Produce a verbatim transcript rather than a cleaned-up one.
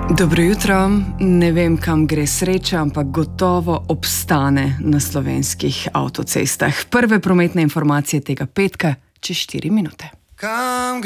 Dobro jutro. Ne vem, kam gre sreča, ampak gotovo obstane na slovenskih avtocestah. Prve prometne informacije tega petka čez štiri minute.